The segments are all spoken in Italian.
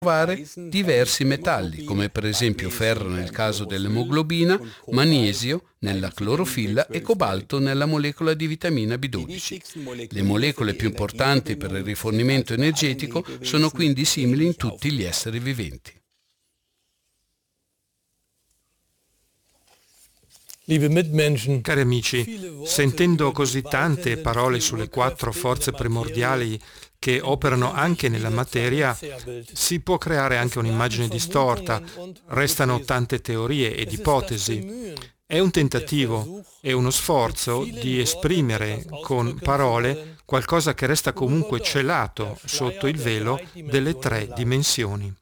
trovare diversi metalli, come per esempio ferro nel caso dell'emoglobina, magnesio nella clorofilla e cobalto nella molecola di vitamina B12. Le molecole più importanti per il rifornimento energetico sono quindi simili in tutti gli esseri viventi. Cari amici, sentendo così tante parole sulle 4 forze primordiali che operano anche nella materia, si può creare anche un'immagine distorta, restano tante teorie ed ipotesi. È un tentativo, è uno sforzo di esprimere con parole qualcosa che resta comunque celato sotto il velo delle 3 dimensioni.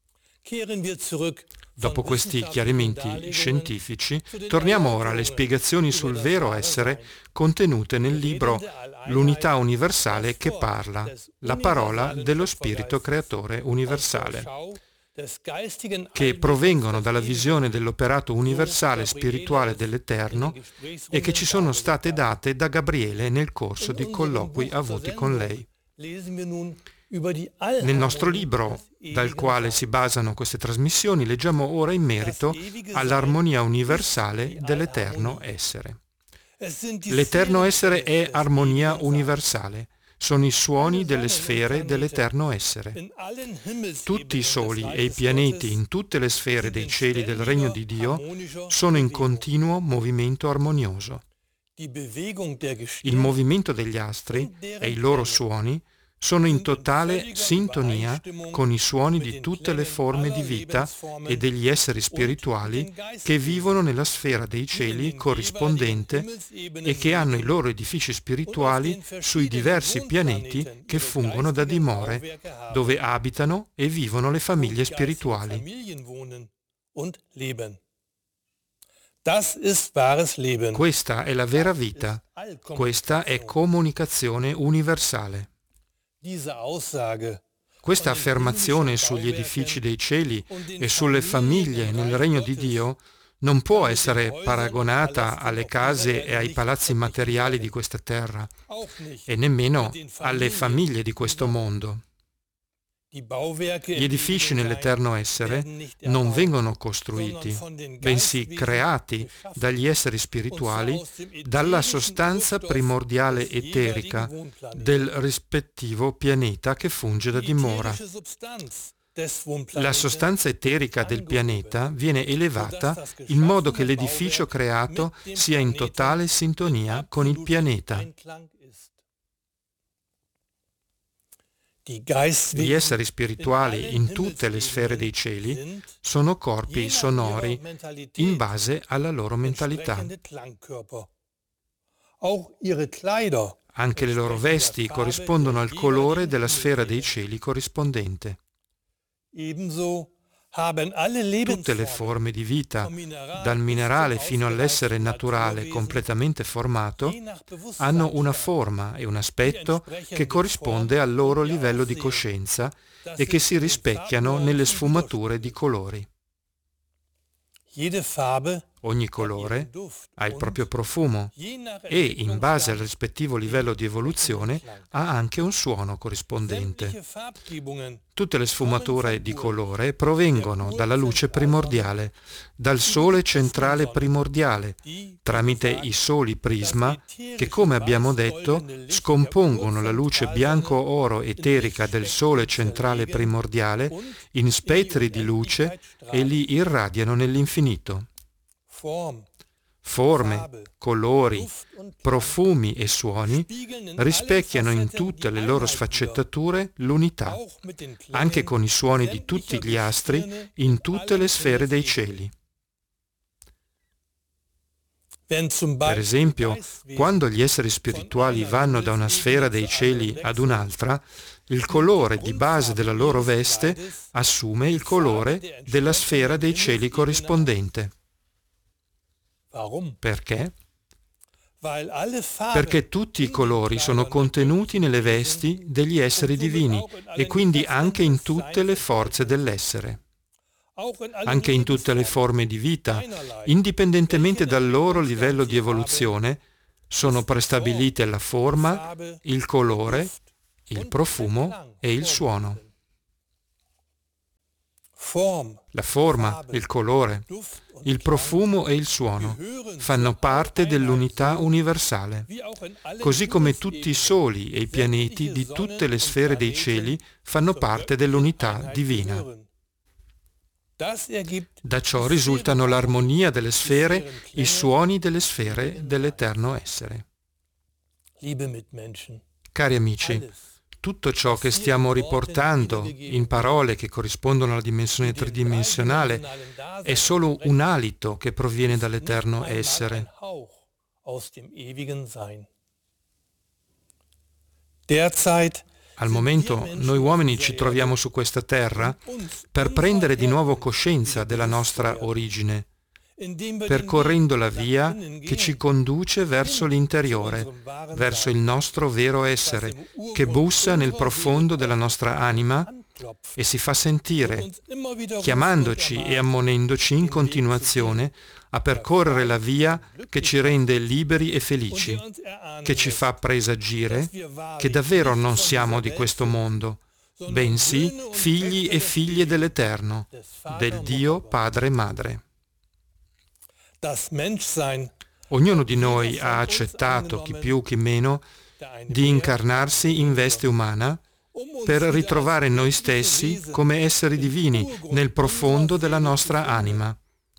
Dopo questi chiarimenti scientifici, torniamo ora alle spiegazioni sul vero essere contenute nel libro L'unità universale che parla, la parola dello Spirito Creatore universale, che provengono dalla visione dell'operato universale spirituale dell'Eterno e che ci sono state date da Gabriele nel corso di colloqui avuti con lei. Nel nostro libro, dal quale si basano queste trasmissioni, leggiamo ora in merito all'armonia universale dell'Eterno Essere. L'Eterno Essere è armonia universale, sono i suoni delle sfere dell'Eterno Essere. Tutti i soli e i pianeti in tutte le sfere dei cieli del Regno di Dio sono in continuo movimento armonioso. Il movimento degli astri e i loro suoni sono in totale sintonia con i suoni di tutte le forme di vita e degli esseri spirituali che vivono nella sfera dei cieli corrispondente e che hanno i loro edifici spirituali sui diversi pianeti che fungono da dimore, dove abitano e vivono le famiglie spirituali. Questa è la vera vita, questa è comunicazione universale. Questa affermazione sugli edifici dei cieli e sulle famiglie nel regno di Dio non può essere paragonata alle case e ai palazzi materiali di questa terra e nemmeno alle famiglie di questo mondo. Gli edifici nell'Eterno Essere non vengono costruiti, bensì creati dagli esseri spirituali dalla sostanza primordiale eterica del rispettivo pianeta che funge da dimora. La sostanza eterica del pianeta viene elevata in modo che l'edificio creato sia in totale sintonia con il pianeta. Gli esseri spirituali in tutte le sfere dei cieli sono corpi sonori in base alla loro mentalità. Anche le loro vesti corrispondono al colore della sfera dei cieli corrispondente. Tutte le forme di vita, dal minerale fino all'essere naturale completamente formato, hanno una forma e un aspetto che corrisponde al loro livello di coscienza e che si rispecchiano nelle sfumature di colori. Ogni colore ha il proprio profumo e, in base al rispettivo livello di evoluzione, ha anche un suono corrispondente. Tutte le sfumature di colore provengono dalla luce primordiale, dal sole centrale primordiale, tramite i soli prisma che, come abbiamo detto, scompongono la luce bianco-oro eterica del sole centrale primordiale in spettri di luce e li irradiano nell'infinito. Forme, colori, profumi e suoni rispecchiano in tutte le loro sfaccettature l'unità, anche con i suoni di tutti gli astri in tutte le sfere dei cieli. Per esempio, quando gli esseri spirituali vanno da una sfera dei cieli ad un'altra, il colore di base della loro veste assume il colore della sfera dei cieli corrispondente. Perché? Perché tutti i colori sono contenuti nelle vesti degli esseri divini e quindi anche in tutte le forze dell'essere, anche in tutte le forme di vita, indipendentemente dal loro livello di evoluzione, sono prestabilite la forma, il colore, il profumo e il suono. La forma, il colore, il profumo e il suono fanno parte dell'unità universale, così come tutti i soli e i pianeti di tutte le sfere dei cieli fanno parte dell'unità divina. Da ciò risultano l'armonia delle sfere, i suoni delle sfere dell'eterno essere. Cari amici, tutto ciò che stiamo riportando in parole che corrispondono alla dimensione tridimensionale è solo un alito che proviene dall'eterno essere. Al momento noi uomini ci troviamo su questa terra per prendere di nuovo coscienza della nostra origine, percorrendo la via che ci conduce verso l'interiore, verso il nostro vero essere, che bussa nel profondo della nostra anima e si fa sentire, chiamandoci e ammonendoci in continuazione a percorrere la via che ci rende liberi e felici, che ci fa presagire che davvero non siamo di questo mondo, bensì figli e figlie dell'Eterno, del Dio Padre e Madre. Ognuno di noi ha accettato, chi più chi meno, di incarnarsi in veste umana per ritrovare noi stessi come esseri divini nel profondo della nostra anima,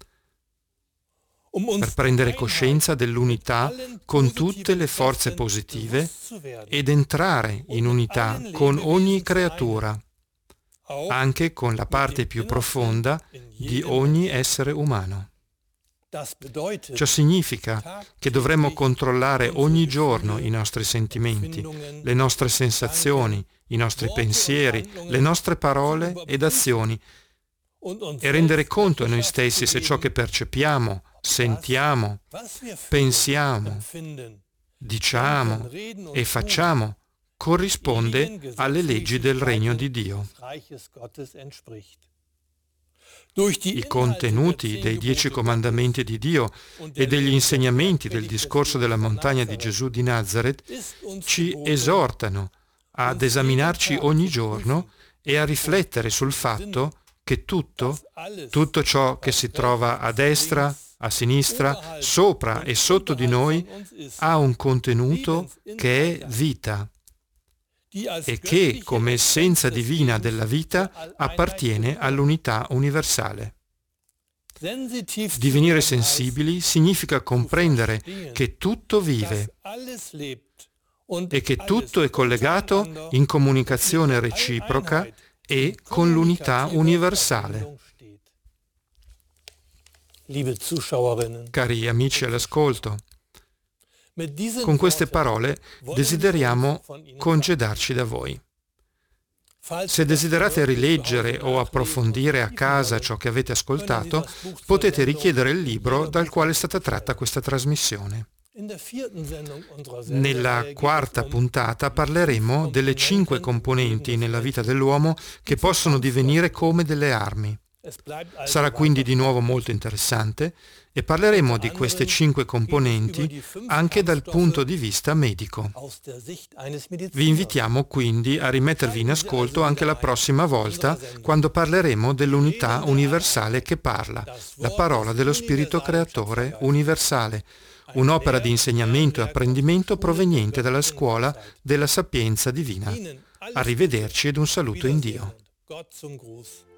per prendere coscienza dell'unità con tutte le forze positive ed entrare in unità con ogni creatura, anche con la parte più profonda di ogni essere umano. Ciò significa che dovremmo controllare ogni giorno i nostri sentimenti, le nostre sensazioni, i nostri pensieri, le nostre parole ed azioni e rendere conto a noi stessi se ciò che percepiamo, sentiamo, pensiamo, diciamo e facciamo corrisponde alle leggi del regno di Dio. I contenuti dei 10 comandamenti di Dio e degli insegnamenti del discorso della montagna di Gesù di Nazareth ci esortano ad esaminarci ogni giorno e a riflettere sul fatto che tutto ciò che si trova a destra, a sinistra, sopra e sotto di noi ha un contenuto che è vita e che, come essenza divina della vita, appartiene all'unità universale. Divenire sensibili significa comprendere che tutto vive e che tutto è collegato in comunicazione reciproca e con l'unità universale. Cari amici all'ascolto, con queste parole desideriamo congedarci da voi. Se desiderate rileggere o approfondire a casa ciò che avete ascoltato, potete richiedere il libro dal quale è stata tratta questa trasmissione. Nella 4ª puntata parleremo delle 5 componenti nella vita dell'uomo che possono divenire come delle armi. Sarà quindi di nuovo molto interessante e parleremo di queste 5 componenti anche dal punto di vista medico. Vi invitiamo quindi a rimettervi in ascolto anche la prossima volta quando parleremo dell'unità universale che parla, la parola dello Spirito Creatore universale, un'opera di insegnamento e apprendimento proveniente dalla scuola della sapienza divina. Arrivederci ed un saluto in Dio.